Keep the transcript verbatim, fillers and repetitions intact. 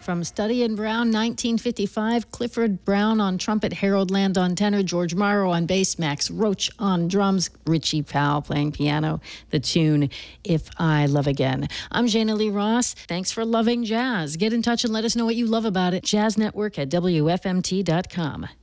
From Study in Brown, nineteen fifty-five, Clifford Brown on trumpet, Harold Land on tenor, George Morrow on bass, Max Roach on drums, Richie Powell playing piano. The tune, If I Love Again. I'm Jana Lee Ross. Thanks for loving jazz. Get in touch and let us know what you love about it. Jazz Network at W F M T dot com.